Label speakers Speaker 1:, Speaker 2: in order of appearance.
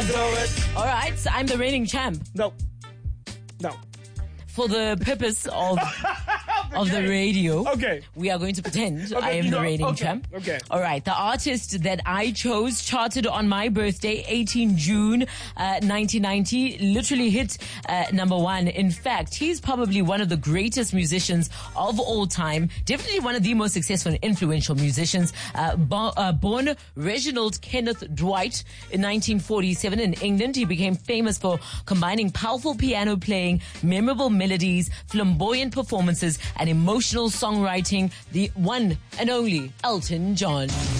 Speaker 1: All right, so I'm the reigning champ.
Speaker 2: No.
Speaker 1: For the purpose of the radio,
Speaker 2: Okay.
Speaker 1: we are going to pretend I am the reigning champ.
Speaker 2: Okay.
Speaker 1: All right. The artist that I chose charted on my birthday, 18 June 1990, literally hit number one. In fact, he's probably one of the greatest musicians of all time. Definitely one of the most successful and influential musicians. Born Reginald Kenneth Dwight in 1947 in England, he became famous for combining powerful piano playing, memorable melodies, flamboyant performances, and emotional songwriting. The one and only Elton John.